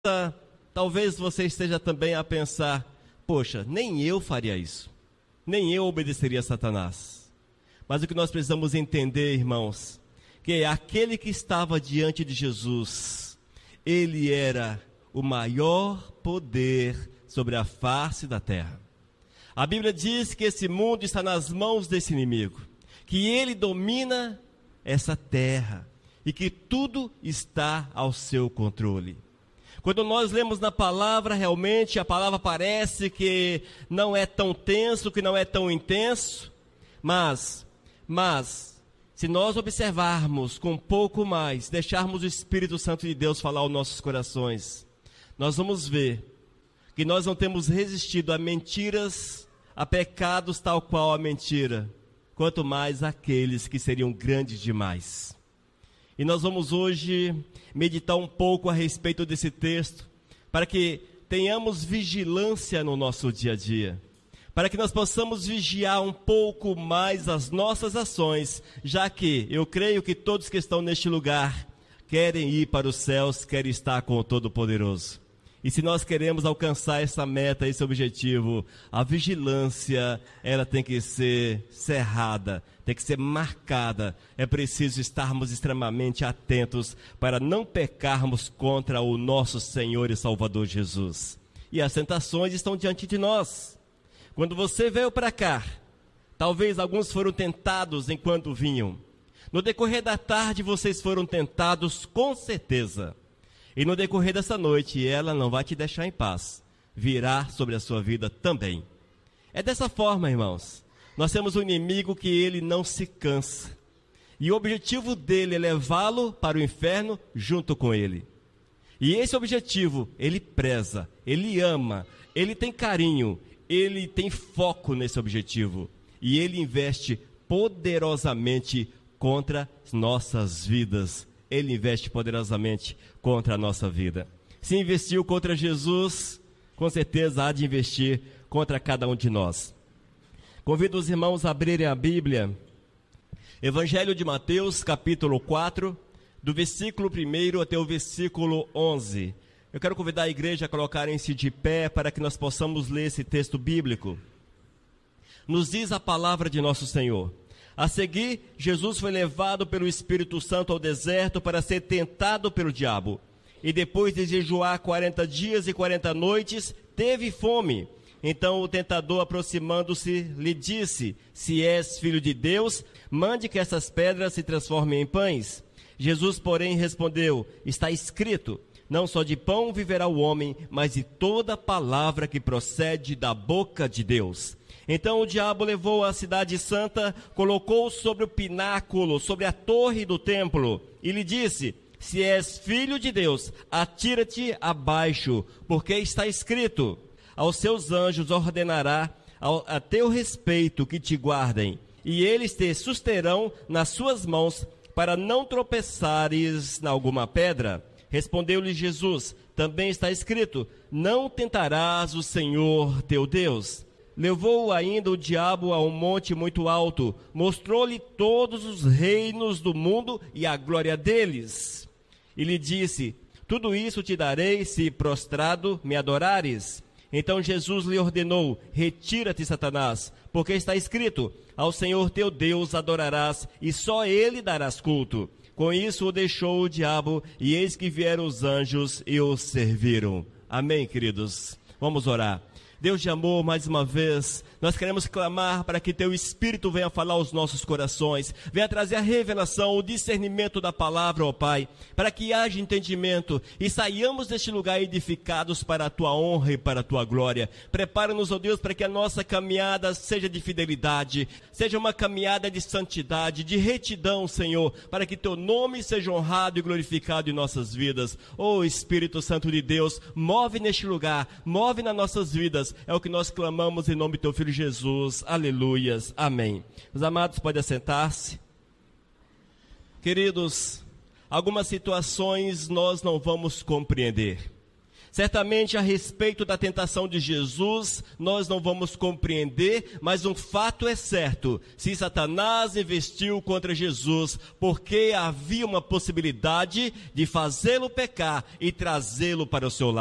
Talvez você esteja também a pensar, poxa, nem eu faria isso, nem eu obedeceria a Satanás. Mas o que nós precisamos entender, irmãos, que aquele que estava diante de Jesus, ele era o maior poder sobre a face da terra. A Bíblia diz que esse mundo está nas mãos desse inimigo, que ele domina essa terra e que tudo está ao seu controle. Quando nós lemos na palavra, realmente a palavra parece que não é tão tenso, que não é tão intenso, mas se nós observarmos com um pouco mais, deixarmos o Espírito Santo de Deus falar aos nossos corações, nós vamos ver que nós não temos resistido a mentiras, a pecados tal qual a mentira, quanto mais aqueles que seriam grandes demais. E nós vamos hoje meditar um pouco a respeito desse texto, para que tenhamos vigilância no nosso dia a dia, para que nós possamos vigiar um pouco mais as nossas ações, já que eu creio que todos que estão neste lugar querem ir para os céus, querem estar com o Todo-Poderoso. E se nós queremos alcançar essa meta, esse objetivo, a vigilância, ela tem que ser cerrada, tem que ser marcada. É preciso estarmos extremamente atentos para não pecarmos contra o nosso Senhor e Salvador Jesus. E as tentações estão diante de nós. Quando você veio para cá, talvez alguns foram tentados enquanto vinham. No decorrer da tarde vocês foram tentados com certeza. E no decorrer dessa noite, ela não vai te deixar em paz, virá sobre a sua vida também. É dessa forma, irmãos, nós temos um inimigo que ele não se cansa, e o objetivo dele é levá-lo para o inferno junto com ele. E esse objetivo, ele preza, ele ama, ele tem carinho, ele tem foco nesse objetivo, e ele investe poderosamente contra nossas vidas. Ele investe poderosamente contra a nossa vida. Se investiu contra Jesus, com certeza há de investir contra cada um de nós. Convido os irmãos a abrirem a Bíblia. Evangelho de Mateus, capítulo 4, do versículo 1 até o versículo 11. Eu quero convidar a igreja a colocarem-se de pé para que nós possamos ler esse texto bíblico. Nos diz a palavra de nosso Senhor. A seguir, Jesus foi levado pelo Espírito Santo ao deserto para ser tentado pelo diabo. E depois de jejuar 40 dias e 40 noites, teve fome. Então o tentador, aproximando-se, lhe disse: se és filho de Deus, mande que essas pedras se transformem em pães. Jesus, porém, respondeu: está escrito, não só de pão viverá o homem, mas de toda palavra que procede da boca de Deus. Então o diabo levou a cidade santa, colocou-o sobre o pináculo, sobre a torre do templo, e lhe disse: se és filho de Deus, atira-te abaixo, porque está escrito, aos seus anjos ordenará a teu respeito que te guardem, e eles te susterão nas suas mãos, para não tropeçares em alguma pedra. Respondeu-lhe Jesus: também está escrito, não tentarás o Senhor teu Deus. Levou ainda o diabo a um monte muito alto, mostrou-lhe todos os reinos do mundo e a glória deles. E lhe disse: tudo isso te darei se prostrado me adorares. Então Jesus lhe ordenou: retira-te, Satanás, porque está escrito, ao Senhor teu Deus adorarás e só ele darás culto. Com isso o deixou o diabo, e eis que vieram os anjos e o serviram. Amém, queridos? Vamos orar. Deus de amor, mais uma vez, nós queremos clamar para que Teu Espírito venha falar aos nossos corações, venha trazer a revelação, o discernimento da palavra, ó Pai, para que haja entendimento e saiamos deste lugar edificados para a Tua honra e para a Tua glória. Prepara-nos, ó Deus, para que a nossa caminhada seja de fidelidade, seja uma caminhada de santidade, de retidão, Senhor, para que Teu nome seja honrado e glorificado em nossas vidas. Ó Espírito Santo de Deus, move neste lugar, move nas nossas vidas. É o que nós clamamos em nome do Teu Filho Jesus. Aleluias. Amém. Os amados, podem assentar-se. Queridos, algumas situações nós não vamos compreender. Certamente a respeito da tentação de Jesus, nós não vamos compreender, mas um fato é certo: se Satanás investiu contra Jesus, porque havia uma possibilidade de fazê-lo pecar e trazê-lo para o seu lado.